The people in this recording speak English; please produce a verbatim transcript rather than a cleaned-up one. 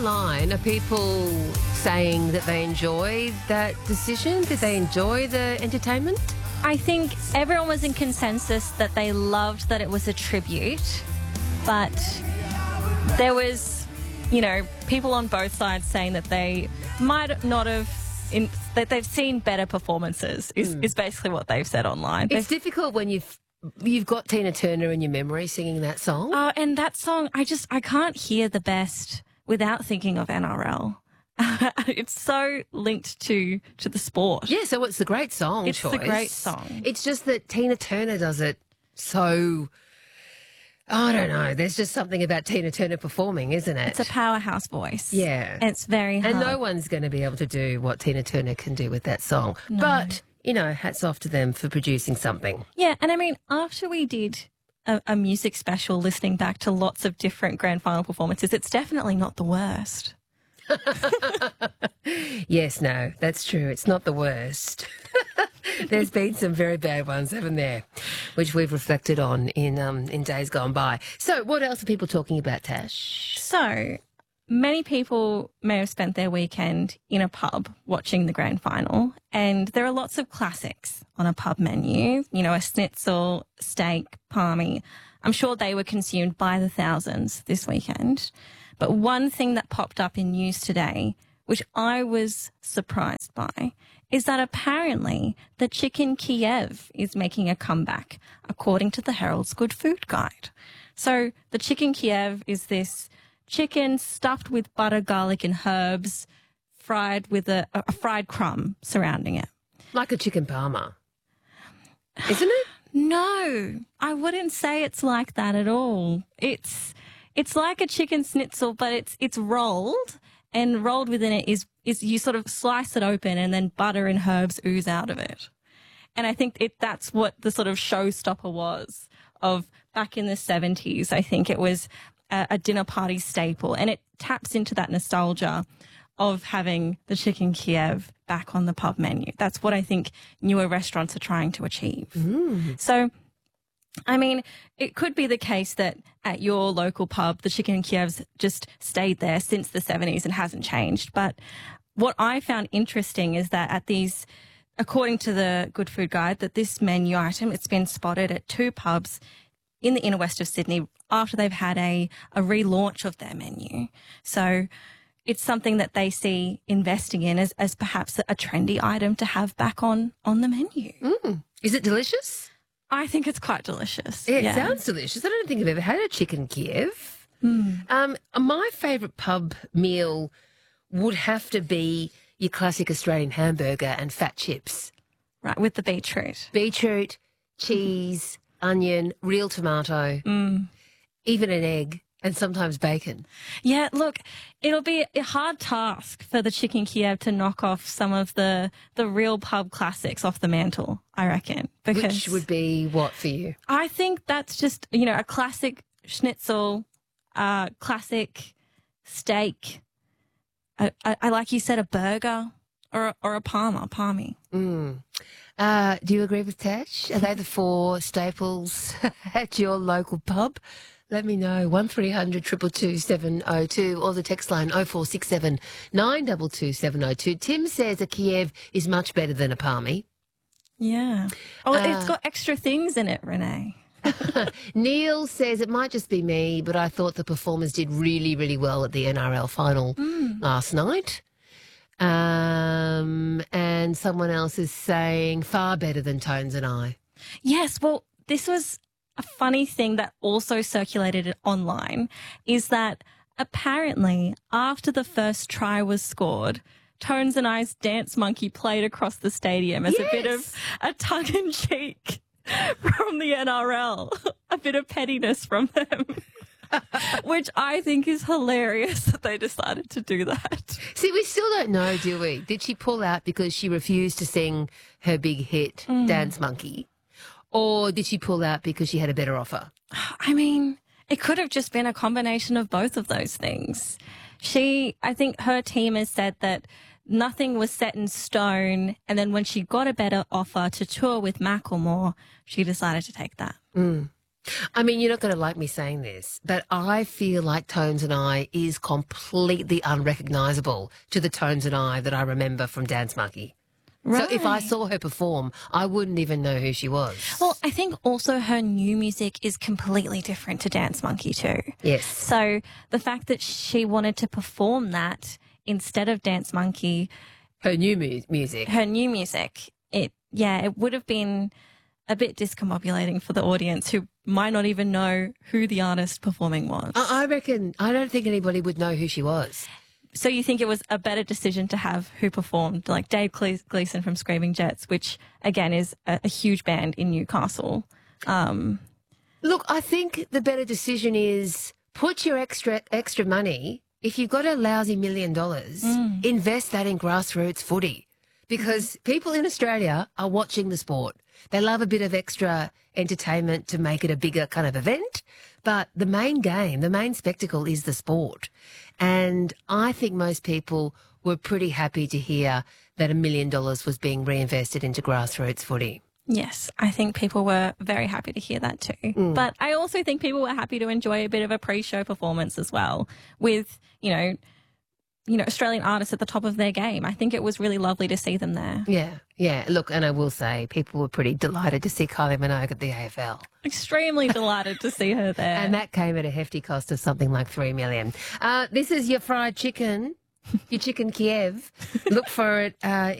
online, are people saying that they enjoy that decision? Did they enjoy the entertainment? I think everyone was in consensus that they loved that it was a tribute, but there was, you know, people on both sides saying that they might not have, in, that they've seen better performances, is, mm. is basically what they've said online. It's they've, difficult when you've you've got Tina Turner in your memory singing that song. Oh, uh, and that song, I just, I can't hear the best without thinking of N R L. It's so linked to to the sport. Yeah, so it's a great song it's choice. It's a great song. It's just that Tina Turner does it so, I don't know, there's just something about Tina Turner performing, isn't it? It's a powerhouse voice. Yeah. And it's very hard. And no one's going to be able to do what Tina Turner can do with that song. No. But, you know, hats off to them for producing something. Yeah, and I mean, after we did a, a music special listening back to lots of different grand final performances, it's definitely not the worst. Yes, no, that's true. It's not the worst. There's been some very bad ones, haven't there, which we've reflected on in um, in days gone by. So what else are people talking about, Tash? So many people may have spent their weekend in a pub watching the grand final, and there are lots of classics on a pub menu, you know, a schnitzel, steak, palmy. I'm sure they were consumed by the thousands this weekend. But one thing that popped up in news today, which I was surprised by, is that apparently the chicken Kiev is making a comeback, according to the Herald's Good Food Guide. So the chicken Kiev is this chicken stuffed with butter, garlic and herbs, fried with a, a fried crumb surrounding it. Like a chicken parma, isn't it? No, I wouldn't say it's like that at all. It's... It's like a chicken schnitzel, but it's it's rolled, and rolled within it is is you sort of slice it open and then butter and herbs ooze out of it. And I think it that's what the sort of showstopper was of back in the seventies. I think it was a, a dinner party staple, and it taps into that nostalgia of having the chicken Kiev back on the pub menu. That's what I think newer restaurants are trying to achieve. Mm. So, I mean, it could be the case that at your local pub, the chicken Kiev's just stayed there since the seventies and hasn't changed. But what I found interesting is that at these, according to the Good Food Guide, that this menu item, it's been spotted at two pubs in the inner west of Sydney after they've had a, a relaunch of their menu. So it's something that they see investing in as, as perhaps a trendy item to have back on, on the menu. Mm. Is it delicious? I think it's quite delicious. Yeah, it yeah. sounds delicious. I don't think I've ever had a chicken Kiev. Mm. Um, my favourite pub meal would have to be your classic Australian hamburger and fat chips. Right, with the beetroot. Beetroot, cheese, onion, real tomato, mm. even an egg, and sometimes bacon. Yeah, look, it'll be a hard task for the chicken Kiev to knock off some of the, the real pub classics off the mantle, I reckon. Because Which would be what for you? I think that's just, you know, a classic schnitzel, uh, classic steak, I, I, I like you said, a burger or a, or a parma, palmy. Mm. Uh, do you agree with Tash? Are they the four staples at your local pub? Let me know, one three hundred two two two seven oh two or the text line oh four six seven nine two two seven oh two. Tim says a Kiev is much better than a palmy. Yeah. Oh, Uh, it's got extra things in it, Renee. Neil says it might just be me, but I thought the performers did really, really well at the N R L final mm. last night. Um, and someone else is saying far better than Tones and I. Yes, well, this was a funny thing that also circulated online is that apparently after the first try was scored, Tones and I's Dance Monkey played across the stadium as Yes. a bit of a tongue-in-cheek from the N R L, a bit of pettiness from them, which I think is hilarious that they decided to do that. See, we still don't know, do we? Did she pull out because she refused to sing her big hit, Mm. Dance Monkey? Or did she pull out because she had a better offer? I mean, it could have just been a combination of both of those things. She, I think her team has said that nothing was set in stone, and then when she got a better offer to tour with Macklemore, she decided to take that. Mm. I mean, you're not going to like me saying this, but I feel like Tones and I is completely unrecognisable to the Tones and I that I remember from Dance Monkey. Right. So if I saw her perform, I wouldn't even know who she was. Well, I think also her new music is completely different to Dance Monkey too. Yes. So the fact that she wanted to perform that instead of Dance Monkey, Her new mu- music. her new music, it yeah, it would have been a bit discombobulating for the audience who might not even know who the artist performing was. I I reckon, I don't think anybody would know who she was. So you think it was a better decision to have who performed, like Dave Gle- Gleeson from Screaming Jets, which again is a, a huge band in Newcastle. Um, Look, I think the better decision is put your extra extra money. If you've got a lousy million dollars, Mm. invest that in grassroots footy, because people in Australia are watching the sport. They love a bit of extra entertainment to make it a bigger kind of event. But the main game, the main spectacle is the sport. And I think most people were pretty happy to hear that a million dollars was being reinvested into grassroots footy. Yes, I think people were very happy to hear that too. But I also think people were happy to enjoy a bit of a pre-show performance as well with, you know, you know, Australian artists at the top of their game. I think it was really lovely to see them there. Yeah, yeah. Look, and I will say people were pretty delighted to see Kylie Minogue at the A F L. Extremely delighted to see her there. And that came at a hefty cost of something like three million. Uh, this is your fried chicken, your chicken Kiev. Look for it uh,